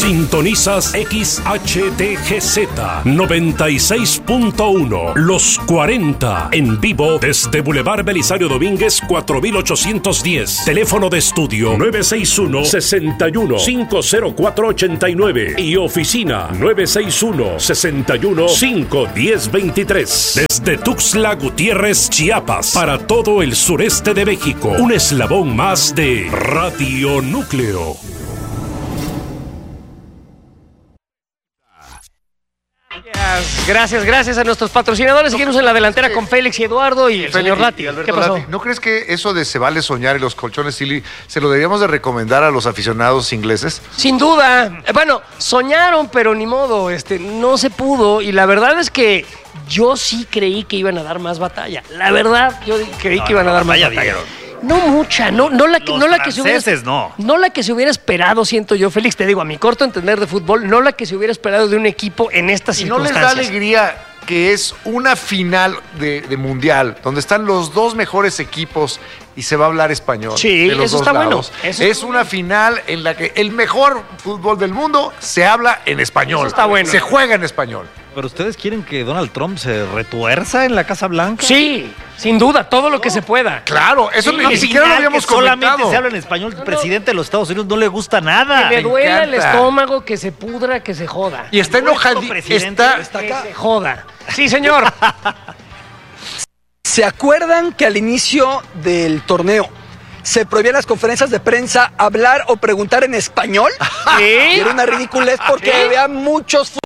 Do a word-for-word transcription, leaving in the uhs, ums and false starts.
Sintonizas X H T G Z noventa y seis punto uno, Los cuarenta, en vivo desde Boulevard Belisario Domínguez cuatro mil ochocientos diez. Teléfono de estudio nueve seis uno, seis uno, cinco cero cuatro ocho nueve y oficina nueve seis uno, seis uno, cinco uno cero dos tres. Desde Tuxtla Gutiérrez, Chiapas, para todo el sureste de México, un eslabón más de Radio Núcleo. Gracias, gracias a nuestros patrocinadores. Seguimos en la delantera con Félix y Eduardo y el señor Lati. ¿Qué pasó? Lati, ¿no crees que eso de se vale soñar y los colchones Silly se lo deberíamos de recomendar a los aficionados ingleses? Sin duda. Bueno, soñaron, pero ni modo, este, no se pudo. Y la verdad es que yo sí creí que iban a dar más batalla. La verdad, yo creí no, que iban a dar más batalla. Dieron. No mucha, no, no, la, que, no la que se hubiera, no. no la que se hubiera esperado, siento yo, Félix, te digo, a mi corto entender de fútbol, no la que se hubiera esperado de un equipo en estas ¿Y circunstancias. ¿No les da alegría que es una final de, de mundial, donde están los dos mejores equipos y se va a hablar español? Sí, de los eso dos está lados. bueno. Eso es está una bueno. final en la que el mejor fútbol del mundo se habla en español. Eso está bueno. Se juega en español. ¿Pero ustedes quieren que Donald Trump se retuerza en la Casa Blanca? Sí, sin duda, todo lo no. que se pueda. Claro, eso sí, ni, ni siquiera lo habíamos comentado. Solamente se habla en español. El presidente de los Estados Unidos no le gusta nada. Que le duela el estómago, que se pudra, que se joda. Y está enojadito. Está, está acá. Que se joda. Sí, señor. ¿Se acuerdan que al inicio del torneo se prohibían las conferencias de prensa hablar o preguntar en español? ¿Sí? Y era una ridiculez porque ¿Sí? había muchos